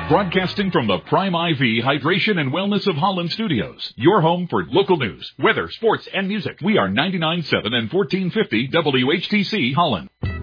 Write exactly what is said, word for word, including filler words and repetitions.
Broadcasting from the Prime I V Hydration and Wellness of Holland Studios, your home for local news, weather, sports, and music. We are ninety-nine point seven and fourteen fifty W H T C Holland.